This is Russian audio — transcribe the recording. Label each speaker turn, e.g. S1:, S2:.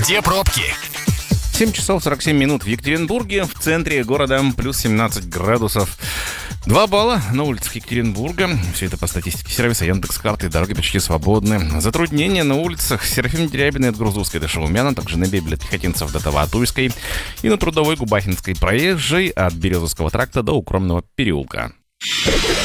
S1: Где пробки?
S2: 7 часов 47 минут в Екатеринбурге, в центре города, плюс 17 градусов. 2 балла на улицах Екатеринбурга. Все это по статистике сервиса Яндекс.Карты. Дороги почти свободны. Затруднения на улицах Серафима Дерябиной от Грузовской до Шаумяна, также на Бебель от Пехотинцев до Таватуйской и на Трудовой Губахинской проезжей от Березовского тракта до Укромного переулка.